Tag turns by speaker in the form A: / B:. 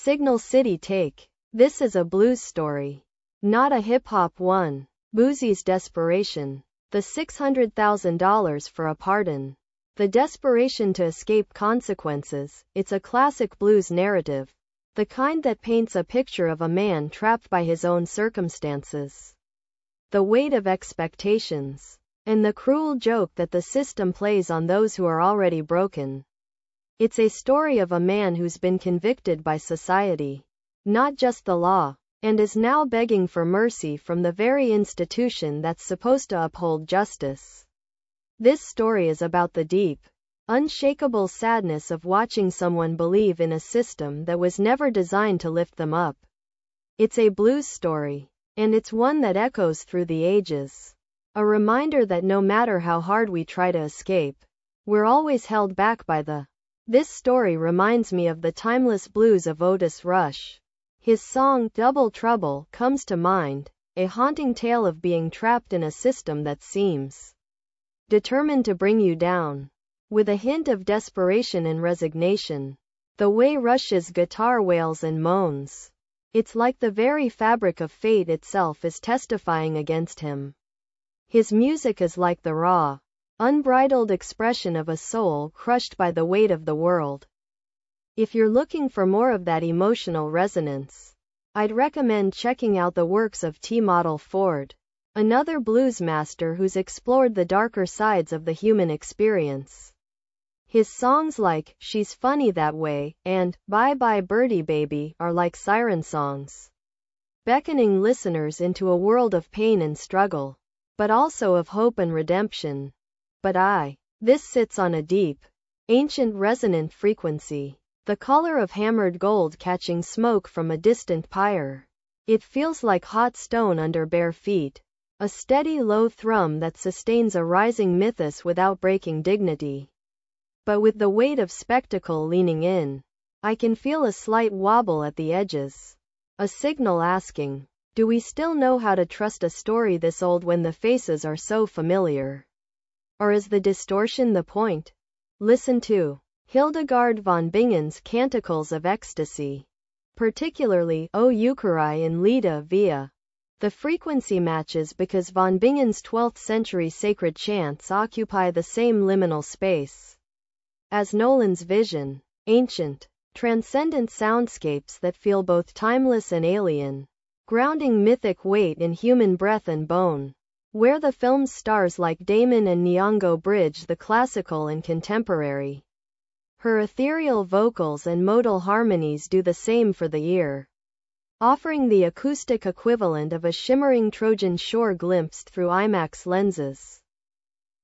A: Signal City Take. This is a blues story, not a hip-hop one. Boosie's desperation. The $600,000 for a pardon. The desperation to escape consequences. It's a classic blues narrative. The kind that paints a picture of a man trapped by his own circumstances, the weight of expectations, and the cruel joke that the system plays on those who are already broken. It's a story of a man who's been convicted by society, not just the law, and is now begging for mercy from the very institution that's supposed to uphold justice. This story is about the deep, unshakable sadness of watching someone believe in a system that was never designed to lift them up. It's a blues story, and it's one that echoes through the ages. A reminder that no matter how hard we try to escape, we're always held back by the. This story reminds me of the timeless blues of Otis Rush. His song, Double Trouble, comes to mind, a haunting tale of being trapped in a system that seems determined to bring you down, with a hint of desperation and resignation. The way Rush's guitar wails and moans, it's like the very fabric of fate itself is testifying against him. His music is like the raw, unbridled expression of a soul crushed by the weight of the world. If you're looking for more of that emotional resonance, I'd recommend checking out the works of T. Model Ford, another blues master who's explored the darker sides of the human experience. His songs like She's Funny That Way and Bye Bye Birdie Baby are like siren songs, beckoning listeners into a world of pain and struggle, but also of hope and redemption. This sits on a deep, ancient resonant frequency, the color of hammered gold catching smoke from a distant pyre. It feels like hot stone under bare feet, a steady low thrum that sustains a rising mythos without breaking dignity. But with the weight of spectacle leaning in, I can feel a slight wobble at the edges. A signal asking, do we still know how to trust a story this old when the faces are so familiar? Or is the distortion the point? Listen to Hildegard von Bingen's Canticles of Ecstasy, particularly O Euchari in Lieder via. The frequency matches because von Bingen's 12th century sacred chants occupy the same liminal space as Nolan's vision, ancient, transcendent soundscapes that feel both timeless and alien, grounding mythic weight in human breath and bone. Where the film's stars like Damon and Nyong'o bridge the classical and contemporary, her ethereal vocals and modal harmonies do the same for the ear, offering the acoustic equivalent of a shimmering Trojan shore glimpsed through IMAX lenses.